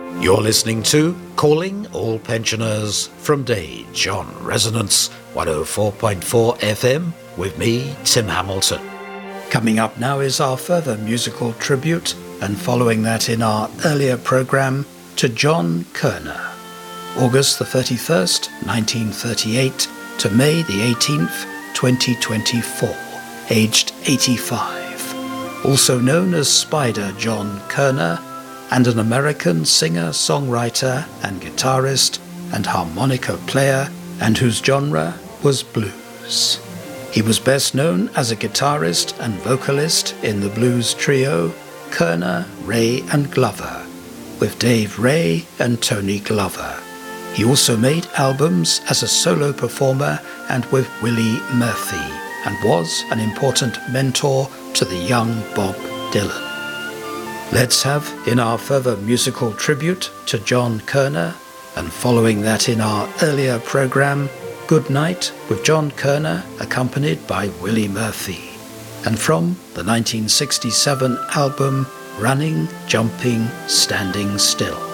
You're listening to Calling All Pensioners from Dage on Resonance 104.4 FM with me, Tim Hamilton. Coming up now is our further musical tribute, and following that in our earlier programme, to John Koerner. August the 31st, 1938 to May the 18th, 2024, aged 85. Also known as Spider John Koerner, and an American singer, songwriter and guitarist and harmonica player, and whose genre was blues. He was best known as a guitarist and vocalist in the blues trio Koerner, Ray and Glover, with Dave Ray and Tony Glover. He also made albums as a solo performer and with Willie Murphy, and was an important mentor to the young Bob Dylan. Let's have, in our further musical tribute to John Koerner, and following that in our earlier programme, Good Night with John Koerner, accompanied by Willie Murphy, and from the 1967 album Running, Jumping, Standing Still.